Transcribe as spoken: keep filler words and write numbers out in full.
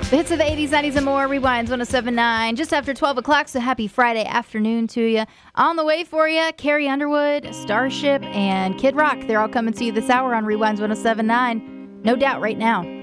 The hits of the eighties, nineties, and more. Rewinds one oh seven point nine. Just after twelve o'clock, so happy Friday afternoon to you. On the way for you, Carrie Underwood, Starship, and Kid Rock. They're all coming to you this hour on Rewinds one oh seven point nine. No doubt right now.